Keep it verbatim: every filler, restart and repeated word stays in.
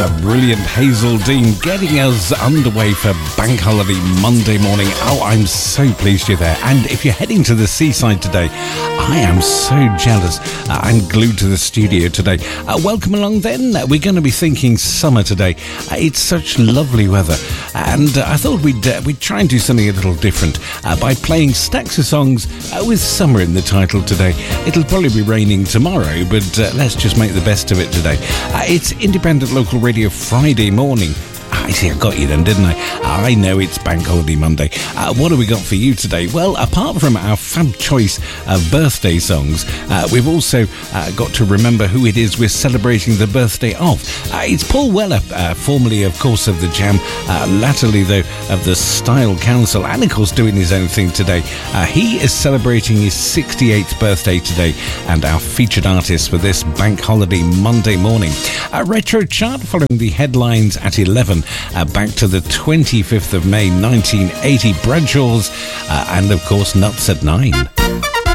the brilliant Hazel Dean getting us underway for Bank Holiday Monday morning. Oh, I'm so pleased you're there. And if you're heading to the seaside today, I am so jealous. Uh, I'm glued to the studio today. Uh, welcome along then. Uh, we're going to be thinking summer today. Uh, it's such lovely weather. And uh, I thought we'd, uh, we'd try and do something a little different uh, by playing stacks of songs uh, with summer in the title today. It'll probably be raining tomorrow, but uh, let's just make the best of it today. Uh, it's Independent Local Radio Friday morning. I see, I got you then, didn't I? I know it's Bank Holiday Monday. Uh, what have we got for you today? Well, apart from our fab choice of birthday songs, uh, we've also uh, got to remember who it is we're celebrating the birthday of. Uh, it's Paul Weller, uh, formerly, of course, of The Jam, uh, latterly, though, of the Style Council, and, of course, doing his own thing today. Uh, he is celebrating his sixty-eighth birthday today, and our featured artist for this Bank Holiday Monday morning. A retro chart following the headlines at eleven. Uh, back to the twenty-fifth of May nineteen eighty, Bradshaws, uh, and of course Nuts at nine.